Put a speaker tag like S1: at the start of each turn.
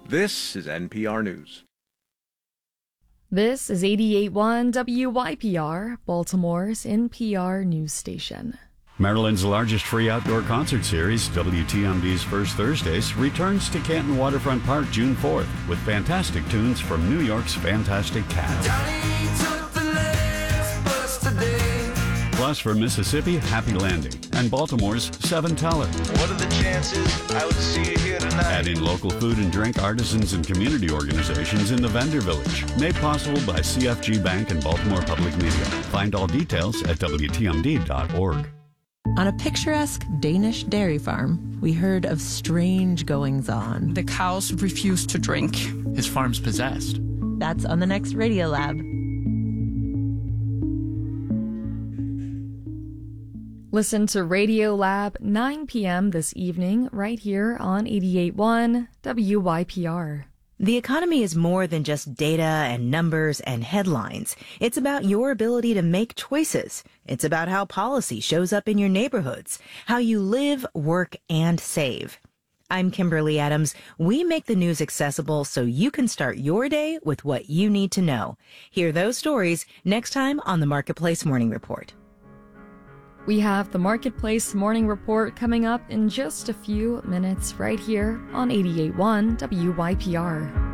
S1: This is NPR News.
S2: This is 88.1 WYPR, Baltimore's NPR news station.
S3: Maryland's largest free outdoor concert series, WTMD's First Thursdays, returns to Canton Waterfront Park June 4th with fantastic tunes from New York's Fantastic Cats. Plus from Mississippi, Happy Landing, and Baltimore's Seven Teller.
S4: What are the chances I would see you here tonight?
S3: Add in local food and drink artisans and community organizations in the Vendor Village. Made possible by CFG Bank and Baltimore Public Media. Find all details at WTMD.org.
S5: On a picturesque Danish dairy farm, we heard of strange goings-on.
S6: The cows refused to drink.
S7: His farm's possessed.
S5: That's on the next Radiolab.
S2: Listen to Radiolab 9 p.m. this evening right here on 88.1 WYPR.
S8: The economy is more than just data and numbers and headlines. It's about your ability to make choices. It's about how policy shows up in your neighborhoods, how you live, work, and save. I'm Kimberly Adams. We make the news accessible so you can start your day with what you need to know. Hear those stories next time on the Marketplace Morning Report.
S2: We have the Marketplace Morning Report coming up in just a few minutes right here on 88.1 WYPR.